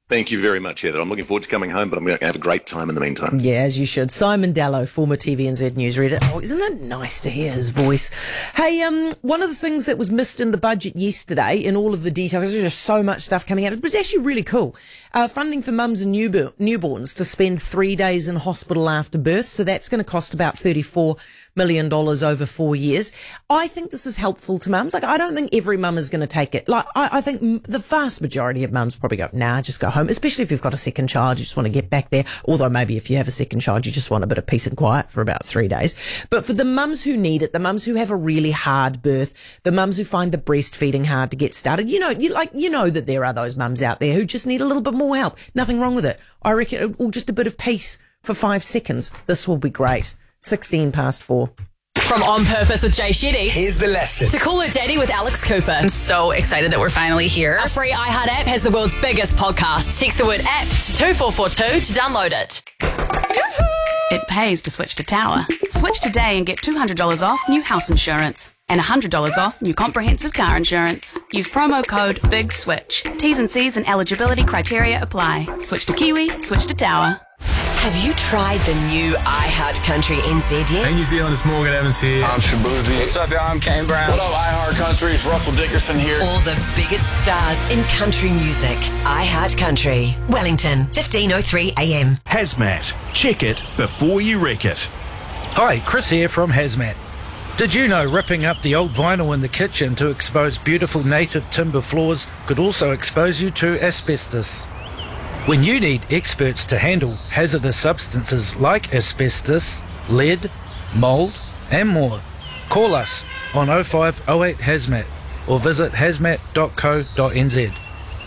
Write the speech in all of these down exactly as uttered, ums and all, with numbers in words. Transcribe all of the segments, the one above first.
Thank you very much, Heather. I'm looking forward to coming home, but I'm going to have a great time in the meantime. Yeah, as you should. Simon Dallow, former T V N Z newsreader. Oh, isn't it nice to hear his voice? Hey, um, one of the things that was missed in the budget yesterday, in all of the details, there's just so much stuff coming out, it was actually really cool. Uh, funding for mums and newborn, newborns to spend three days in hospital after birth. So that's going to cost about thirty-four million dollars over four years. I think this is helpful to mums. Like, I don't think every mum is going to take it. Like, I, I think m- the vast majority of mums probably go, nah, just go home, especially if you've got a second child, you just want to get back there. Although maybe if you have a second child, you just want a bit of peace and quiet for about three days. But for the mums who need it, the mums who have a really hard birth, the mums who find the breastfeeding hard to get started, you know, you like, you know that there are those mums out there who just need a little bit more help. Nothing wrong with it. I reckon, or just a bit of peace for five seconds. This will be great. sixteen past four. From On Purpose with Jay Shetty. Here's the lesson. To Call Her Daddy with Alex Cooper. I'm so excited that we're finally here. Our free iHeart app has the world's biggest podcast. Text the word app to two four four two to download it. It pays to switch to Tower. Switch today and get two hundred dollars off new house insurance and one hundred dollars off new comprehensive car insurance. Use promo code BIGSWITCH. T's and C's and eligibility criteria apply. Switch to Kiwi, switch to Tower. Have you tried the new iHeart Country N Z yet? Hey New Zealand, it's Morgan Evans here. I'm Shabuzi. What's up, y'all? I'm Kane Brown. What up, iHeart Country? It's Russell Dickerson here. All the biggest stars in country music. iHeart Country. Wellington, fifteen oh three A M. Hazmat. Check it before you wreck it. Hi, Chris here from Hazmat. Did you know ripping up the old vinyl in the kitchen to expose beautiful native timber floors could also expose you to asbestos? When you need experts to handle hazardous substances like asbestos, lead, mould and more, call us on oh five oh eight Hazmat or visit hazmat dot co dot n z.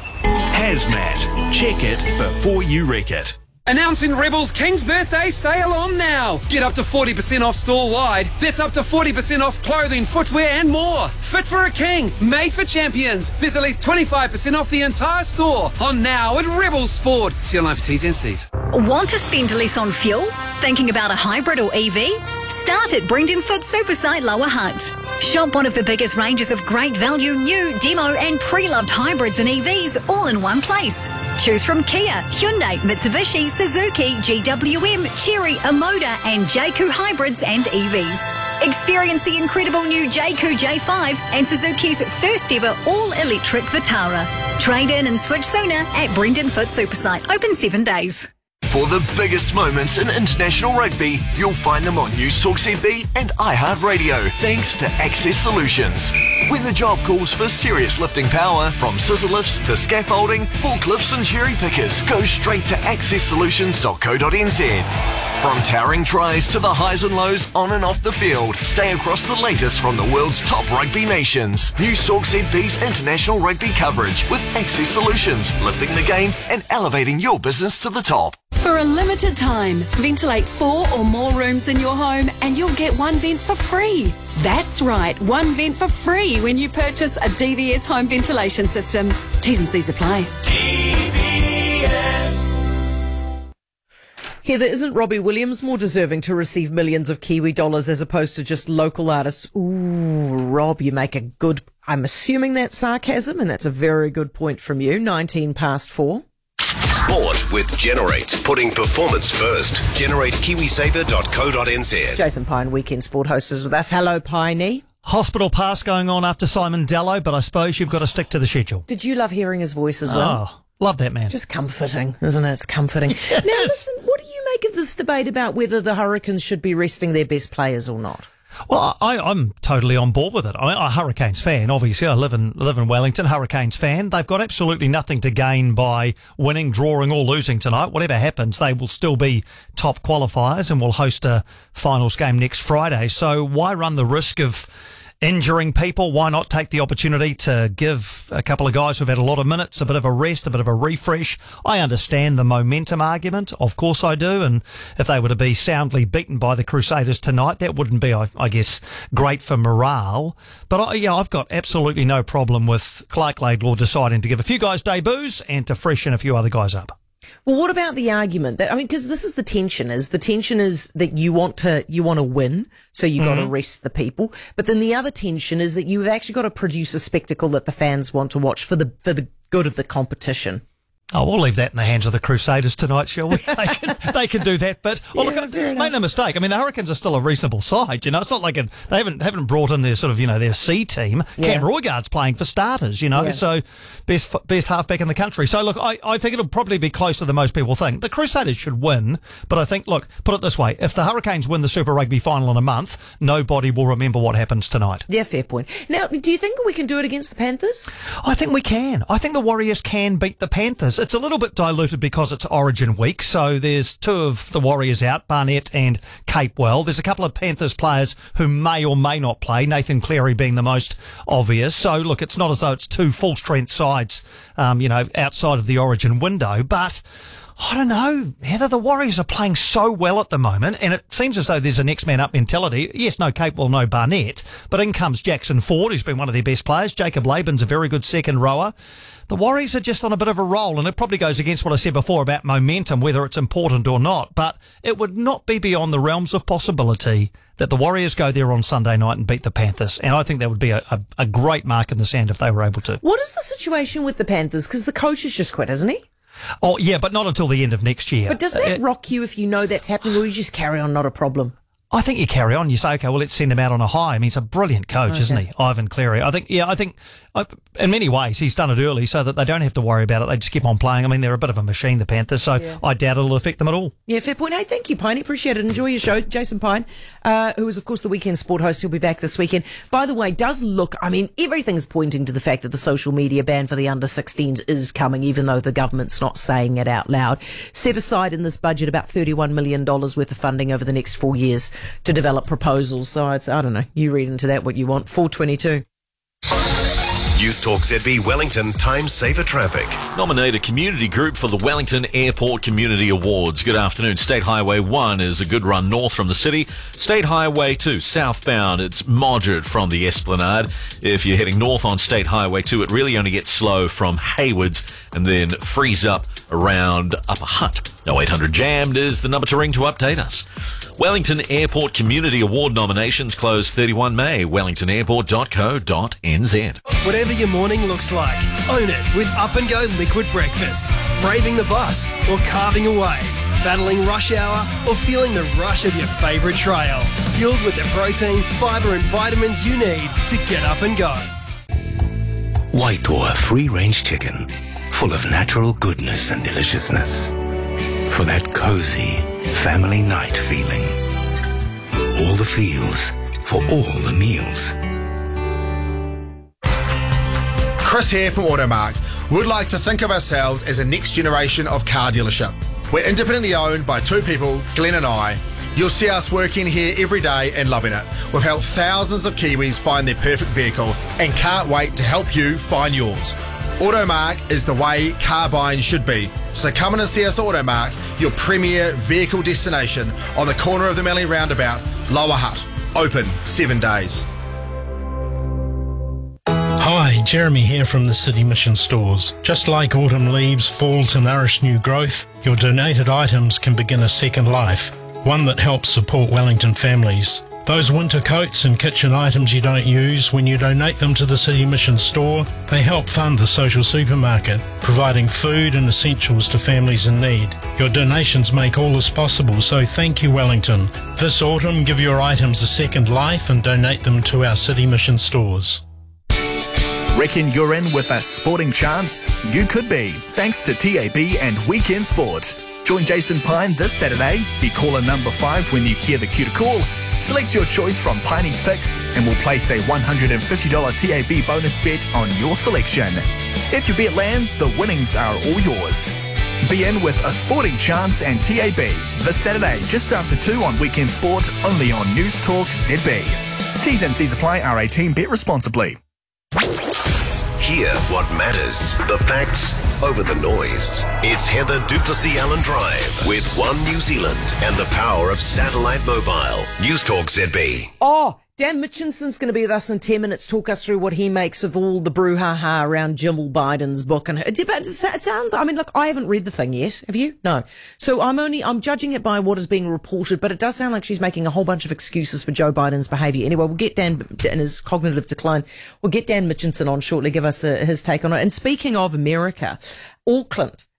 Hazmat. Check it before you wreck it. Announcing Rebel's King's Birthday sale on now. Get up to forty percent off store-wide. That's up to forty percent off clothing, footwear and more. Fit for a king, made for champions. There's at least twenty-five percent off the entire store on now at Rebel Sport. See online for T's and C's. Want to spend less on fuel? Thinking about a hybrid or E V? Start at Brendan Foot Supersite Lower Hunt. Shop one of the biggest ranges of great value new, demo and pre-loved hybrids and E Vs all in one place. Choose from Kia, Hyundai, Mitsubishi, Suzuki, G W M, Chery, Omoda and Jayco hybrids and E Vs. Experience the incredible new Jayco J five and Suzuki's first ever all-electric Vitara. Trade in and switch sooner at Brendan Foot Supersite. Open seven days. For the biggest moments in international rugby, you'll find them on News Talk Z B and iHeartRadio, thanks to Access Solutions. When the job calls for serious lifting power, from scissor lifts to scaffolding, forklifts and cherry pickers, go straight to access solutions dot co dot n z. From towering tries to the highs and lows on and off the field, stay across the latest from the world's top rugby nations. News Talk Z B's international rugby coverage with Access Solutions, lifting the game and elevating your business to the top. For a limited time, ventilate four or more rooms in your home and you'll get one vent for free. That's right, one vent for free when you purchase a D V S home ventilation system. T's and C's apply. D V S. Heather, isn't Robbie Williams more deserving to receive millions of Kiwi dollars as opposed to just local artists? Ooh, Rob, you make a good... I'm assuming that's sarcasm, and that's a very good point from you. nineteen past four. Sport with Generate. Putting performance first. generate kiwi saver dot co dot n z. Jason Pine, Weekend Sport host, is with us. Hello, Piney. Hospital pass going on after Simon Dallow, but I suppose you've got to stick to the schedule. Did you love hearing his voice as well? Oh, love that man. Just comforting, isn't it? It's comforting. Yes. Now, listen, what do you make of this debate about whether the Hurricanes should be resting their best players or not? Well, I, I'm totally on board with it. I'm a Hurricanes fan, obviously. I live in live in Wellington, Hurricanes fan. They've got absolutely nothing to gain by winning, drawing or losing tonight. Whatever happens, they will still be top qualifiers and will host a finals game next Friday. So why run the risk of injuring people? Why not take the opportunity to give a couple of guys who've had a lot of minutes a bit of a rest, a bit of a refresh? I understand the momentum argument. Of course I do. And if they were to be soundly beaten by the Crusaders tonight, that wouldn't be, I, I guess, great for morale. But I, yeah, I've got absolutely no problem with Clark Laidlaw deciding to give a few guys debuts and to freshen a few other guys up. Well, what about the argument that, I mean, because this is the tension is, the tension is that you want to, you want to win, so you mm-hmm. got to rest the people. But then the other tension is that you've actually got to produce a spectacle that the fans want to watch for the, for the good of the competition. Oh, we'll leave that in the hands of the Crusaders tonight, shall we? They can, they can do that. But oh, Yeah, look, fair make enough. no mistake. I mean, the Hurricanes are still a reasonable side. You know, it's not like a, they haven't haven't brought in their sort of you know their C team. Yeah. Cam Roygaard's playing for starters. You know, Yeah. so best best halfback in the country. So look, I, I think it'll probably be closer than most people think. The Crusaders should win, but I think look, put it this way: if the Hurricanes win the Super Rugby final in a month, nobody will remember what happens tonight. Yeah, fair point. Now, do you think we can do it against the Panthers? I think we can. I think the Warriors can beat the Panthers. It's a little bit diluted because it's Origin week, so there's two of the Warriors out, Barnett and Capewell. There's a couple of Panthers players who may or may not play, Nathan Cleary being the most obvious. So, look, it's not as though it's two full-strength sides, um, you know, outside of the Origin window, but I don't know, Heather, the Warriors are playing so well at the moment, and it seems as though there's a next man up mentality. Yes, no Capewell, no Barnett, but in comes Jackson Ford, who's been one of their best players. Jacob Laban's a very good second rower. The Warriors are just on a bit of a roll, and it probably goes against what I said before about momentum, whether it's important or not, but it would not be beyond the realms of possibility that the Warriors go there on Sunday night and beat the Panthers, and I think that would be a, a, a great mark in the sand if they were able to. What is the situation with the Panthers? Because the coach has just quit, hasn't he? Oh, yeah, but not until the end of next year. But does that Uh, rock you if you know that's happening, or you just carry on, not a problem? I think you carry on. You say, okay, well, let's send him out on a high. I mean, he's a brilliant coach, Okay. isn't he? Ivan Cleary. I think, yeah, I think uh, in many ways he's done it early so that they don't have to worry about it. They just keep on playing. I mean, they're a bit of a machine, the Panthers, so Yeah. I doubt it'll affect them at all. Yeah, fair point. Hey, thank you, Piney. Appreciate it. Enjoy your show. Jason Pine, uh, who is, of course, the weekend sport host. He'll be back this weekend. By the way, does look, I mean, everything's pointing to the fact that the social media ban for the under sixteens is coming, even though the government's not saying it out loud. Set aside in this budget about thirty-one million dollars worth of funding over the next four years to develop proposals. So it's, I don't know, you read into that what you want. four twenty-two. News Talk Z B Wellington Time Saver Traffic. Nominate a community group for the Wellington Airport Community Awards. Good afternoon. State Highway one is a good run north from the city. State Highway two southbound, it's moderate from the Esplanade. If you're heading north on State Highway two, it really only gets slow from Haywards and then frees up around Upper Hutt. oh eight hundred jammed is the number to ring to update us. Wellington Airport Community Award nominations close thirty-first of May. wellington airport dot co dot n z. Whatever your morning looks like, own it with Up and Go Liquid Breakfast. Braving the bus or carving a wave, battling rush hour or feeling the rush of your favourite trail. Fueled with the protein, fibre and vitamins you need to get up and go. Waitoa free-range chicken, full of natural goodness and deliciousness. For that cozy family night feeling. All the feels for all the meals. Chris here from Automark. We'd like to think of ourselves as a next generation of car dealership. We're independently owned by two people, Glenn and I. You'll see us working here every day and loving it. We've helped thousands of Kiwis find their perfect vehicle and can't wait to help you find yours. Automark is the way car buying should be. So come in and see us at Automark, your premier vehicle destination on the corner of the Mallee Roundabout, Lower Hutt. Open seven days. Hi, Jeremy here from the City Mission Stores. Just like autumn leaves fall to nourish new growth, your donated items can begin a second life, one that helps support Wellington families. Those winter coats and kitchen items you don't use, when you donate them to the City Mission Store, they help fund the social supermarket, providing food and essentials to families in need. Your donations make all this possible, so thank you, Wellington. This autumn, give your items a second life and donate them to our City Mission Stores. Reckon you're in with a sporting chance? You could be, thanks to T A B and Weekend Sport. Join Jason Pine this Saturday. Be caller number five when you hear the cue to call. Select your choice from Piney's picks and we'll place a one hundred fifty dollars T A B bonus bet on your selection. If your bet lands, the winnings are all yours. Be in with a sporting chance and T A B this Saturday just after two on Weekend Sport, only on News Talk Z B. T's and C's apply. R eighteen. Bet responsibly. Hear what matters. The facts over the noise. It's Heather Duplessis Allen Drive with One New Zealand and the power of satellite mobile. News Talk Z B. Oh, Dan Mitchinson's going to be with us in ten minutes, talk us through what he makes of all the brouhaha around Jimmel Biden's book. And it, it sounds, I mean, look, I haven't read the thing yet. Have you? No. So I'm only, I'm judging it by what is being reported, but it does sound like she's making a whole bunch of excuses for Joe Biden's behaviour. Anyway, we'll get Dan in his cognitive decline. We'll get Dan Mitchinson on shortly, give us a, his take on it. And speaking of America, Auckland